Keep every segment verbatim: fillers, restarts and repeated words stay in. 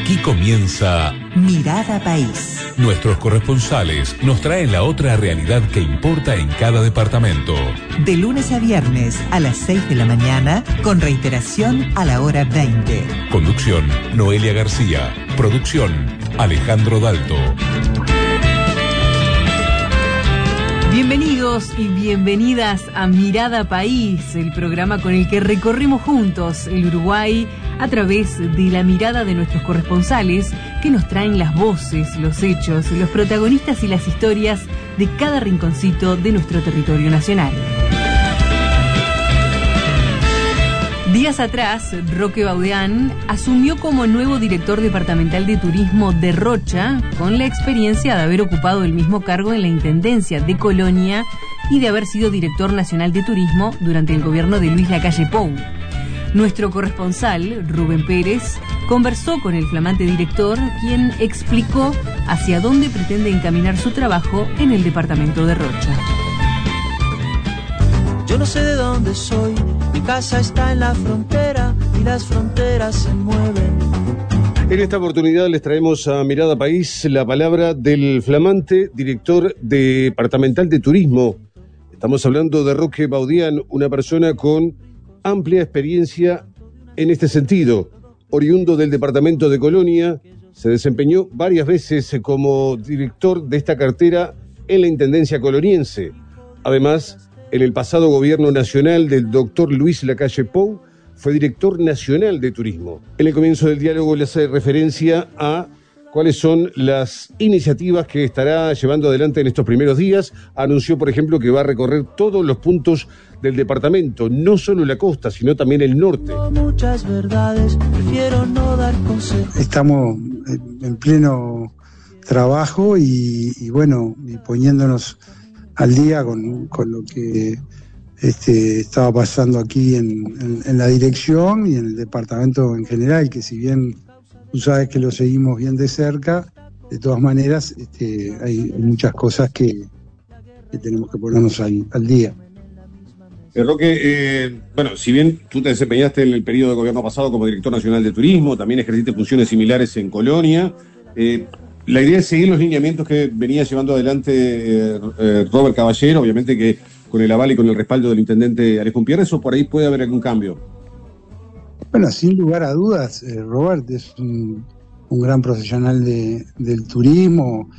Aquí comienza Mirada País. Nuestros corresponsales nos traen la otra realidad que importa en cada departamento. De lunes a viernes a las seis de la mañana, con reiteración a la hora veinte. Conducción, Noelia García. Producción, Alejandro Dalto. Bienvenidos y bienvenidas a Mirada País, el programa con el que recorremos juntos el Uruguay a través de la mirada de nuestros corresponsales que nos traen las voces, los hechos, los protagonistas y las historias de cada rinconcito de nuestro territorio nacional. Días atrás, Roque Baudeán asumió como nuevo director departamental de turismo de Rocha, con la experiencia de haber ocupado el mismo cargo en la Intendencia de Colonia y de haber sido director nacional de turismo durante el gobierno de Luis Lacalle Pou. Nuestro corresponsal, Rubén Pérez, conversó con el flamante director, quien explicó hacia dónde pretende encaminar su trabajo en el departamento de Rocha. Yo no sé de dónde soy, mi casa está en la frontera y las fronteras se mueven. En esta oportunidad les traemos a Mirada País la palabra del flamante director departamental de turismo. Estamos hablando de Roque Baudeán, una persona con amplia experiencia en este sentido. Oriundo del departamento de Colonia, se desempeñó varias veces como director de esta cartera en la Intendencia coloniense. Además, en el pasado gobierno nacional del doctor Luis Lacalle Pou, fue director nacional de turismo. En el comienzo del diálogo le hace referencia a cuáles son las iniciativas que estará llevando adelante en estos primeros días. Anunció, por ejemplo, que va a recorrer todos los puntos del departamento, no solo la costa, sino también el norte. Muchas verdades, prefiero no dar consejos. Estamos en pleno trabajo y, y bueno, y poniéndonos al día con, con lo que este, estaba pasando aquí en, en, en la dirección y en el departamento en general, que si bien tú sabes que lo seguimos bien de cerca, de todas maneras este, hay, hay muchas cosas que, que tenemos que ponernos al, al día. Eh, Roque, eh, bueno, si bien tú te desempeñaste en el periodo de gobierno pasado como director nacional de turismo, también ejerciste funciones similares en Colonia, eh, la idea es seguir los lineamientos que venía llevando adelante eh, eh, Robert Caballero, obviamente que con el aval y con el respaldo del intendente Alejo Pierres, o por ahí puede haber algún cambio. Bueno, sin lugar a dudas, eh, Robert es un, un gran profesional de, del turismo.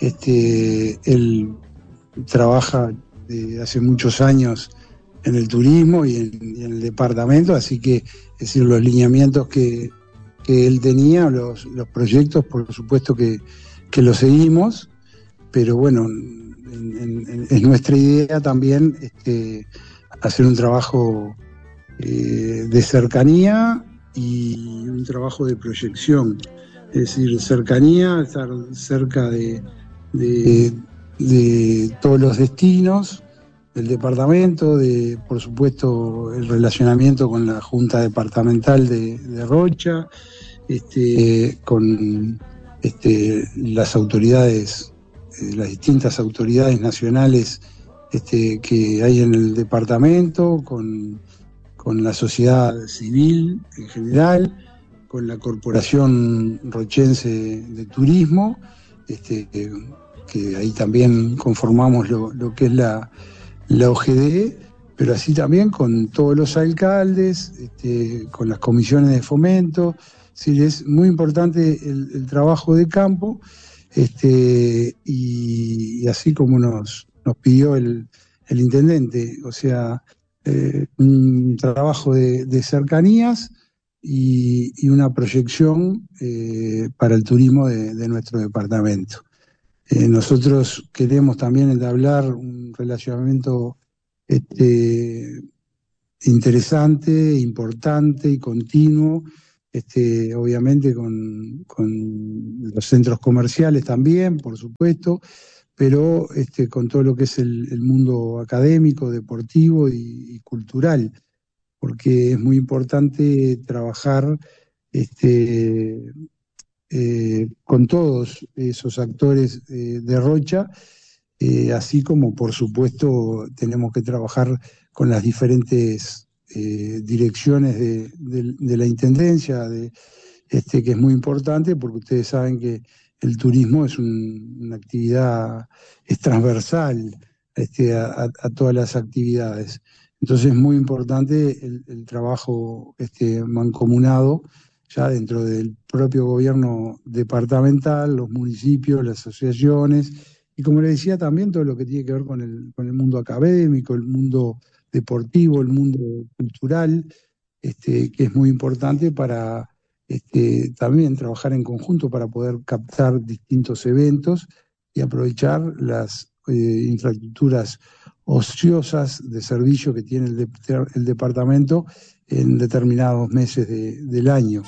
Este, él trabaja de hace muchos años en el turismo y en, y en el departamento, así que, es decir, los lineamientos que, que él tenía, los, los proyectos, por supuesto que, que los seguimos, pero bueno, en, en, es nuestra idea también este, hacer un trabajo eh, de cercanía y un trabajo de proyección, es decir, cercanía, estar cerca de, de, de todos los destinos del departamento, de por supuesto el relacionamiento con la Junta Departamental de, de Rocha, este, con este, las autoridades, eh, las distintas autoridades nacionales este, que hay en el departamento, con, con la sociedad civil en general, con la Corporación Rochense de Turismo, este, que, que ahí también conformamos lo, lo que es la la O G D, pero así también con todos los alcaldes, este, con las comisiones de fomento. Sí, es muy importante el, el trabajo de campo, este, y, y así como nos, nos pidió el, el intendente, o sea, eh, un trabajo de, de cercanías y, y una proyección eh, para el turismo de, de nuestro departamento. Eh, nosotros queremos también entablar un relacionamiento este, interesante, importante y continuo, este, obviamente con, con los centros comerciales también, por supuesto, pero este, con todo lo que es el, el mundo académico, deportivo y, y cultural, porque es muy importante trabajar este, Eh, con todos esos actores eh, de Rocha, eh, así como por supuesto tenemos que trabajar con las diferentes eh, direcciones de, de, de la Intendencia, de, este, que es muy importante porque ustedes saben que el turismo es un, una actividad, es transversal este, a, a todas las actividades. Entonces es muy importante el, el trabajo este, mancomunado ya dentro del propio gobierno departamental, los municipios, las asociaciones, y como les decía también todo lo que tiene que ver con el, con el mundo académico, el mundo deportivo, el mundo cultural, este, que es muy importante para este, también trabajar en conjunto para poder captar distintos eventos y aprovechar las eh, infraestructuras ociosas de servicio que tiene el, de, el departamento en determinados meses de, del año.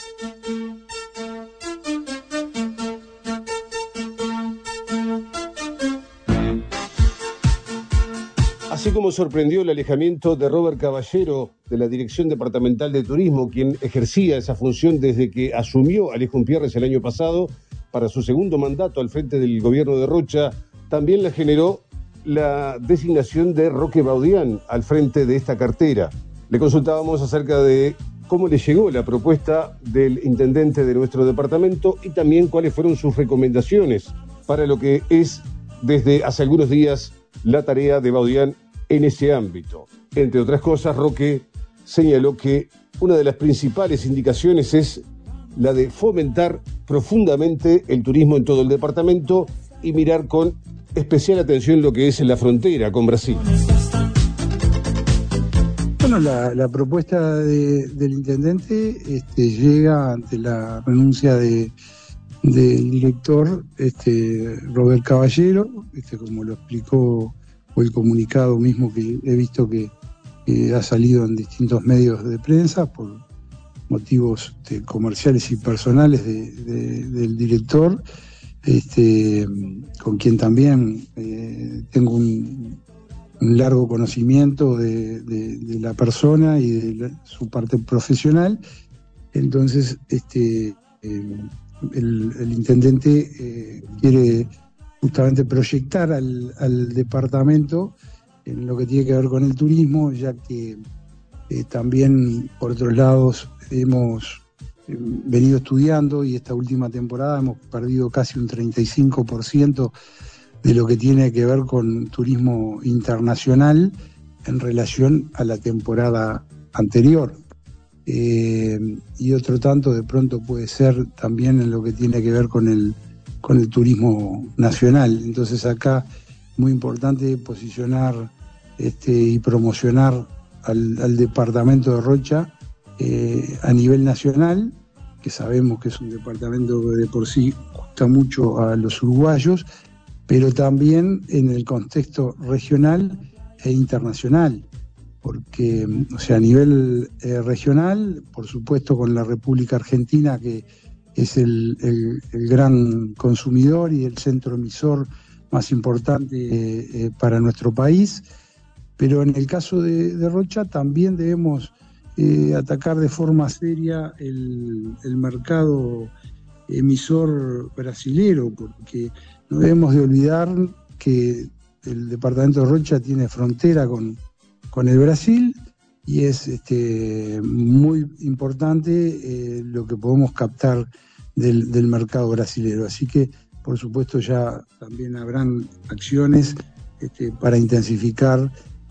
Así como sorprendió el alejamiento de Robert Caballero de la Dirección Departamental de Turismo, quien ejercía esa función desde que asumió Alejo Umpierres el año pasado para su segundo mandato al frente del gobierno de Rocha, también la generó la designación de Roque Baudián al frente de esta cartera. Le consultábamos acerca de cómo le llegó la propuesta del intendente de nuestro departamento y también cuáles fueron sus recomendaciones para lo que es desde hace algunos días la tarea de Baudián en ese ámbito. Entre otras cosas, Roque señaló que una de las principales indicaciones es la de fomentar profundamente el turismo en todo el departamento y mirar con especial atención lo que es la frontera con Brasil. Bueno, la, la propuesta de, del intendente este, llega ante la renuncia de, del director este, Robert Caballero, este, como lo explicó o el comunicado mismo que he visto que, que ha salido en distintos medios de prensa por motivos de, comerciales y personales de, de, del director, este, con quien también eh, tengo un, un largo conocimiento de, de, de la persona y de la, su parte profesional. Entonces, este, eh, el, el intendente eh, quiere justamente proyectar al, al departamento en lo que tiene que ver con el turismo, ya que eh, también, por otros lados, hemos eh, venido estudiando y esta última temporada hemos perdido casi un treinta y cinco por ciento de lo que tiene que ver con turismo internacional en relación a la temporada anterior. Eh, y otro tanto de pronto puede ser también en lo que tiene que ver con el con el turismo nacional. Entonces acá muy importante posicionar este, y promocionar al, al departamento de Rocha eh, a nivel nacional, que sabemos que es un departamento que de por sí gusta mucho a los uruguayos, pero también en el contexto regional e internacional, porque o sea, a nivel eh, regional, por supuesto con la República Argentina, que es el, el, el gran consumidor y el centro emisor más importante eh, eh, para nuestro país, pero en el caso de, de Rocha también debemos eh, atacar de forma seria el, el mercado emisor brasilero, porque no debemos de olvidar que el departamento de Rocha tiene frontera con, con el Brasil, y es este, muy importante eh, lo que podemos captar del, del mercado brasilero. Así que, por supuesto, ya también habrán acciones este, para intensificar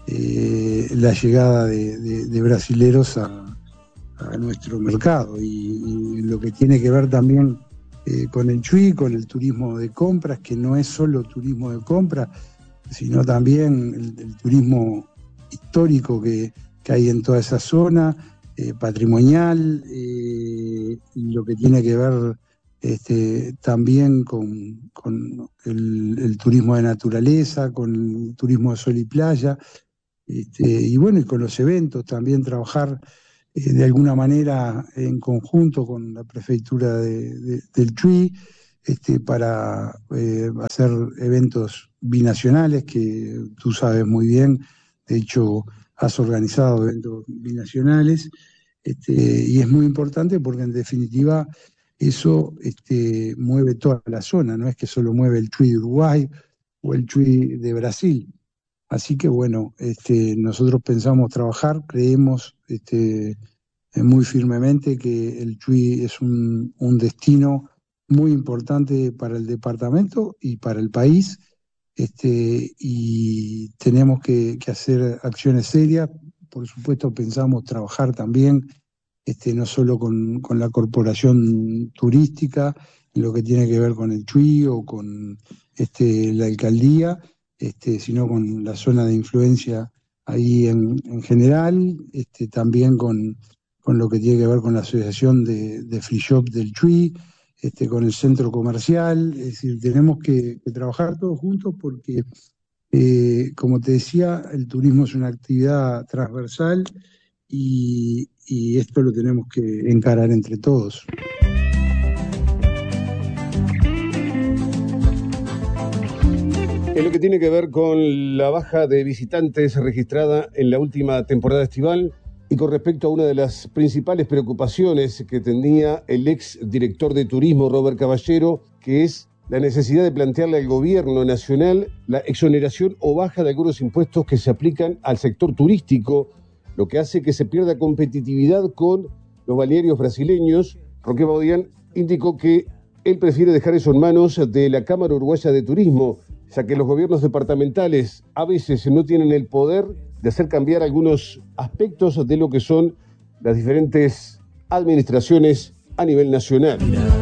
eh, la llegada de, de, de brasileros a, a nuestro mercado. Y, y lo que tiene que ver también eh, con el Chuy, con el turismo de compras, que no es solo turismo de compras, sino también el, el turismo histórico que que hay en toda esa zona, eh, patrimonial, eh, y lo que tiene que ver este, también con, con el, el turismo de naturaleza, con el turismo de sol y playa, este, y bueno, y con los eventos, también trabajar eh, de alguna manera en conjunto con la prefectura de, de, del Chuy, este, para eh, hacer eventos binacionales, que tú sabes muy bien, de hecho has organizado eventos binacionales, este, y es muy importante porque en definitiva eso este, mueve toda la zona, no es que solo mueve el Chuy de Uruguay o el Chuy de Brasil. Así que bueno, este, nosotros pensamos trabajar, creemos este, eh, muy firmemente que el Chuy es un, un destino muy importante para el departamento y para el país, este, y tenemos que, que hacer acciones serias. Por supuesto, pensamos trabajar también este, no solo con, con la corporación turística, en lo que tiene que ver con el Chuy o con este, la alcaldía, este, sino con la zona de influencia ahí en, en general, este, también con, con lo que tiene que ver con la asociación de, de free shop del Chuy, este, con el centro comercial. Es decir, tenemos que, que trabajar todos juntos porque, eh, como te decía, el turismo es una actividad transversal y, y esto lo tenemos que encarar entre todos. En lo que tiene que ver con la baja de visitantes registrada en la última temporada estival y con respecto a una de las principales preocupaciones que tenía el ex director de turismo Robert Caballero, que es la necesidad de plantearle al gobierno nacional la exoneración o baja de algunos impuestos que se aplican al sector turístico, lo que hace que se pierda competitividad con los balnearios brasileños. Roque Baudian indicó que él prefiere dejar eso en manos de la Cámara Uruguaya de Turismo, ya que los gobiernos departamentales a veces no tienen el poder de hacer cambiar algunos aspectos de lo que son las diferentes administraciones a nivel nacional.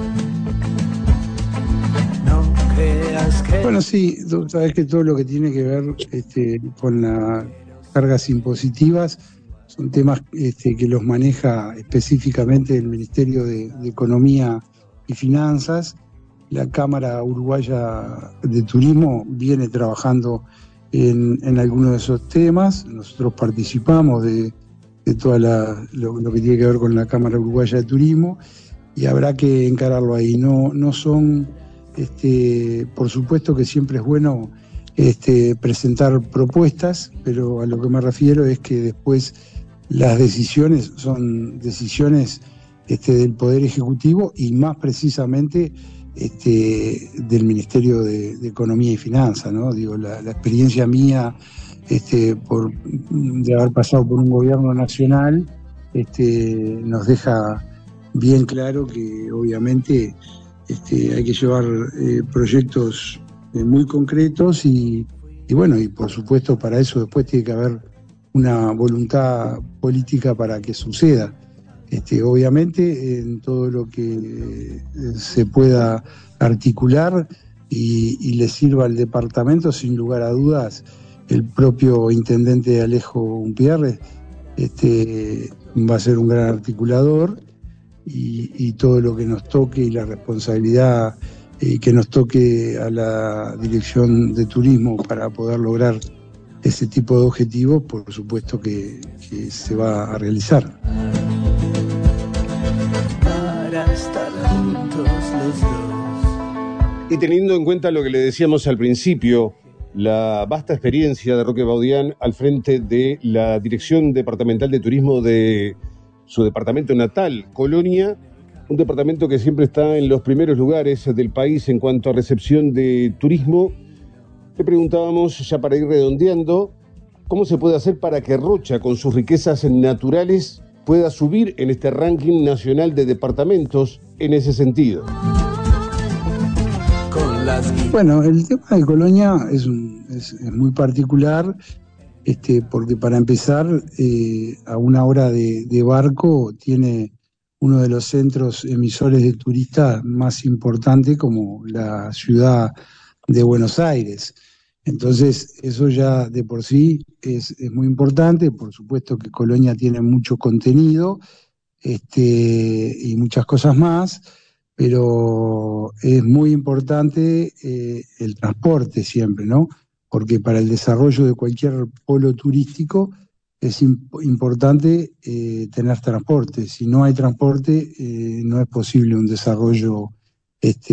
Bueno, sí, tú sabes que todo lo que tiene que ver este, con las cargas impositivas son temas este, que los maneja específicamente el Ministerio de, de Economía y Finanzas. La Cámara Uruguaya de Turismo viene trabajando en, en algunos de esos temas. Nosotros participamos de, de todo lo, lo que tiene que ver con la Cámara Uruguaya de Turismo y habrá que encararlo ahí. No, no son, este, por supuesto que siempre es bueno este, presentar propuestas, pero a lo que me refiero es que después las decisiones son decisiones este, del Poder Ejecutivo y más precisamente Este, del Ministerio de, de Economía y Finanzas, ¿no? Digo, la, la experiencia mía este, por, de haber pasado por un gobierno nacional este, nos deja bien claro que obviamente este, hay que llevar eh, proyectos eh, muy concretos y, y bueno, y por supuesto para eso después tiene que haber una voluntad política para que suceda. Este, obviamente en todo lo que se pueda articular y, y le sirva al departamento, sin lugar a dudas, el propio intendente Alejo Umpierre este, va a ser un gran articulador y, y todo lo que nos toque y la responsabilidad eh, que nos toque a la Dirección de Turismo para poder lograr ese tipo de objetivos, por supuesto que, que se va a realizar. Y teniendo en cuenta lo que le decíamos al principio, la vasta experiencia de Roque Baudian al frente de la Dirección Departamental de Turismo de su departamento natal, Colonia, un departamento que siempre está en los primeros lugares del país en cuanto a recepción de turismo, le preguntábamos, ya para ir redondeando, cómo se puede hacer para que Rocha, con sus riquezas naturales, pueda subir en este ranking nacional de departamentos en ese sentido. Bueno, el tema de Colonia es, un, es, es muy particular, este, porque para empezar, eh, a una hora de, de barco tiene uno de los centros emisores de turistas más importantes como la ciudad de Buenos Aires. Entonces, eso ya de por sí es, es muy importante. Por supuesto que Colonia tiene mucho contenido este, y muchas cosas más, pero es muy importante eh, el transporte siempre, ¿no? Porque para el desarrollo de cualquier polo turístico es imp- importante eh, tener transporte. Si no hay transporte, eh, no es posible un desarrollo este,